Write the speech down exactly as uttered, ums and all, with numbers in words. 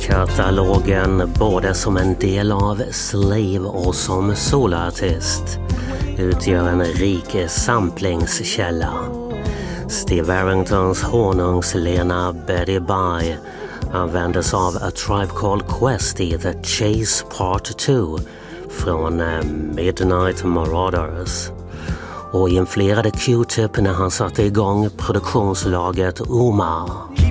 Katalogen både som en del av Slave och som soloartist utgör en rik samplingskälla. Steve Arringtons honungslena Betty Bye användes av A Tribe Called Quest i The Chase Part två från Midnight Marauders och influerade Q-Tip när han satte igång produktionslaget Umar.